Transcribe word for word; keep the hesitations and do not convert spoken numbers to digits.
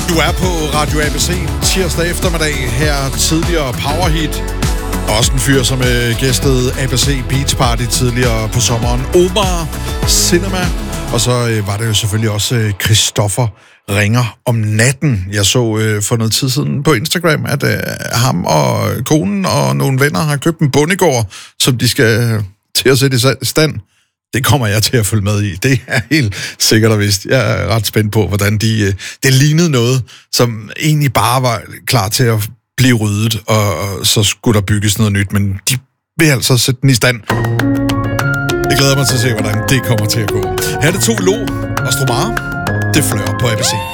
Du er på Radio A B C tirsdag eftermiddag, her tidligere Powerhit. Også en fyr, som øh, gæstede A B C Beach Party tidligere på sommeren. Omar Cinema. Og så øh, var det jo selvfølgelig også øh, Christoffer ringer om natten. Jeg så øh, for noget tid siden på Instagram, at øh, ham og konen og nogle venner har købt en bondegård, som de skal øh, til at sætte i stand. Det kommer jeg til at følge med i. Det er helt sikkert og vist. Jeg er ret spændt på, hvordan de... Øh, det lignede noget, som egentlig bare var klar til at blive ryddet, og, og så skulle der bygges noget nyt, men de vil altså sætte den i stand. Jeg glæder mig til at se, hvordan det kommer til at gå. Her er det to Lo og Stromare. Det flør på A B C.